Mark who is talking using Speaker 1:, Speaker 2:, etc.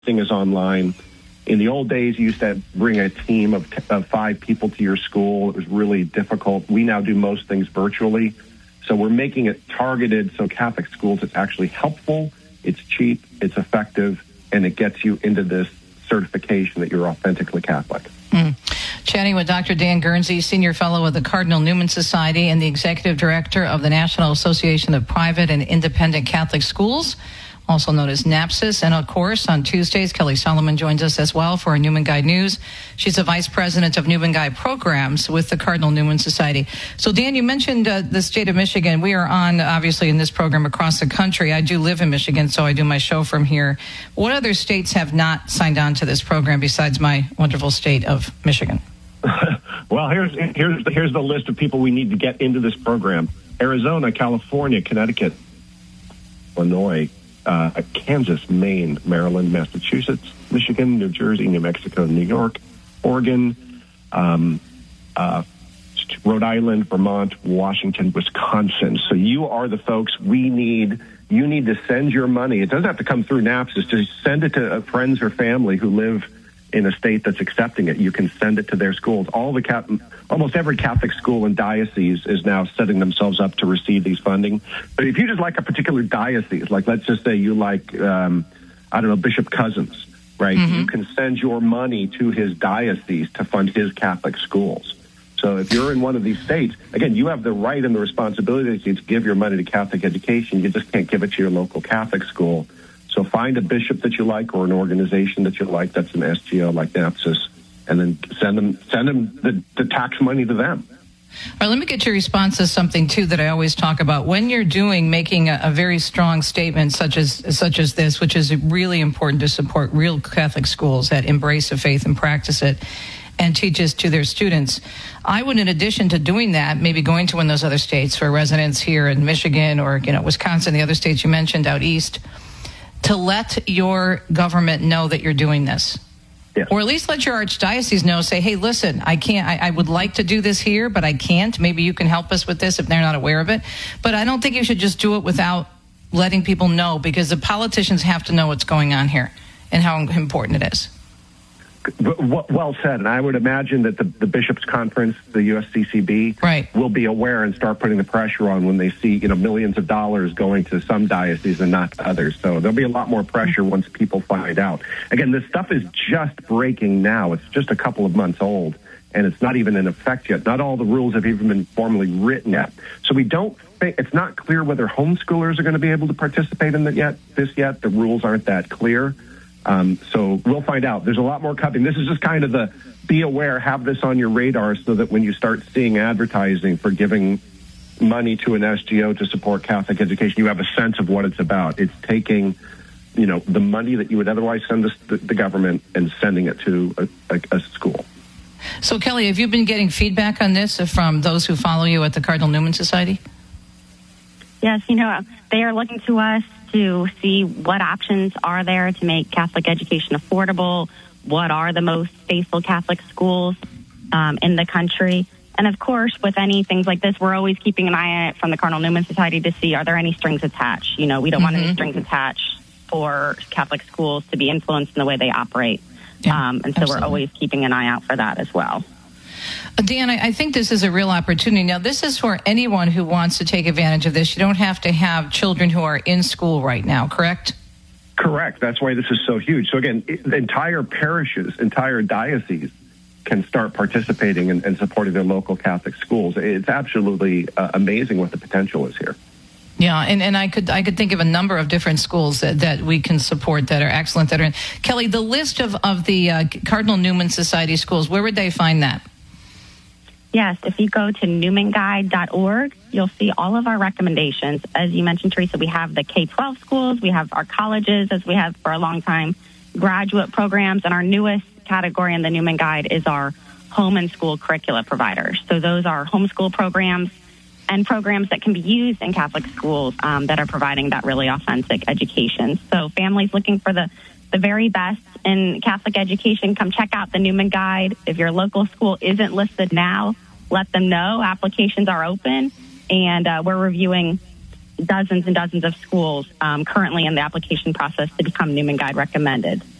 Speaker 1: Everything is online. In the old days, you used to bring a team of 5 people to your school. It was really difficult. We now do most things virtually. So we're making it targeted so Catholic schools, it's actually helpful, it's cheap, it's effective, and it gets you into this certification that you're authentically Catholic.
Speaker 2: Chatting with Dr. Dan Guernsey, Senior Fellow of the Cardinal Newman Society and the Executive Director of the National Association of Private and Independent Catholic Schools, also known as NAPSIS. And, of course, on Tuesdays, Kelly Solomon joins us as well for our Newman Guide News. She's the Vice President of Newman Guide Programs with the Cardinal Newman Society. So, Dan, you mentioned the state of Michigan. We are on, obviously, in this program across the country. I do live in Michigan, so I do my show from here. What other states have not signed on to this program besides my wonderful state of Michigan?
Speaker 1: Well, here's the list of people we need to get into this program. Arizona, California, Connecticut, Illinois, Kansas, Maine, Maryland, Massachusetts, Michigan, New Jersey, New Mexico, New York, Oregon, Rhode Island, Vermont, Washington, Wisconsin. So you are the folks we need. You need to send your money. It doesn't have to come through NAPSIS. Just send it to friends or family who live in a state that's accepting it. You can send it to their schools. Almost every Catholic school and diocese is now setting themselves up to receive these funding. But if you just like a particular diocese, like let's just say you like, Bishop Cousins, right? Mm-hmm. You can send your money to his diocese to fund his Catholic schools. So if you're in one of these states, again, you have the right and the responsibility to give your money to Catholic education. You just can't give it to your local Catholic school. So find a bishop that you like or an organization that you like that's an SGO like NAPSIS, and then send them the tax money to them.
Speaker 2: All right, let me get your response to something, too, that I always talk about. When you're making a very strong statement such as this, which is really important to support real Catholic schools that embrace the faith and practice it and teaches to their students, I would, in addition to doing that, maybe going to one of those other states for residents here in Michigan or, Wisconsin, the other states you mentioned out east, to let your government know that you're doing this.
Speaker 1: Yes.
Speaker 2: Or at least let your archdiocese know, say, hey, listen, I would like to do this here, but I can't. Maybe you can help us with this if they're not aware of it. But I don't think you should just do it without letting people know, because the politicians have to know what's going on here and how important it is.
Speaker 1: Well said. And I would imagine that the Bishops' Conference, the USCCB,
Speaker 2: right,
Speaker 1: will be aware and start putting the pressure on when they see, millions of dollars going to some dioceses and not to others. So there'll be a lot more pressure once people find out. Again, this stuff is just breaking now. It's just a couple of months old, and it's not even in effect yet. Not all the rules have even been formally written yet. So it's not clear whether homeschoolers are going to be able to participate in this yet. The rules aren't that clear. So we'll find out. There's a lot more coming. This is just kind of the be aware, have this on your radar so that when you start seeing advertising for giving money to an SGO to support Catholic education, you have a sense of what it's about. It's taking, the money that you would otherwise send the government and sending it to a school.
Speaker 2: So, Kelly, have you been getting feedback on this from those who follow you at the Cardinal Newman Society?
Speaker 3: Yes, they are looking to us to see what options are there to make Catholic education affordable, what are the most faithful Catholic schools in the country. And, of course, with any things like this, we're always keeping an eye on it from the Cardinal Newman Society to see, are there any strings attached? We don't want any strings attached for Catholic schools to be influenced in the way they operate.
Speaker 2: Yeah,
Speaker 3: and so
Speaker 2: absolutely.
Speaker 3: We're always keeping an eye out for that as well.
Speaker 2: Dan, I think this is a real opportunity. Now, this is for anyone who wants to take advantage of this. You don't have to have children who are in school right now, correct?
Speaker 1: Correct. That's why this is so huge. So, again, entire parishes, entire dioceses can start participating and supporting their local Catholic schools. It's absolutely amazing what the potential is here.
Speaker 2: Yeah, and I could think of a number of different schools that we can support that are excellent. That are in. Kelly, the list of the Cardinal Newman Society schools, where would they find that?
Speaker 3: Yes, if you go to newmanguide.org, you'll see all of our recommendations. As you mentioned, Teresa, we have the K-12 schools, we have our colleges, as we have for a long time, graduate programs, and our newest category in the Newman Guide is our home and school curricula providers. So those are homeschool programs and programs that can be used in Catholic schools that are providing that really authentic education. So families looking for the very best in Catholic education, come check out the Newman Guide. If your local school isn't listed now, let them know. Applications are open, and we're reviewing dozens and dozens of schools currently in the application process to become Newman Guide recommended.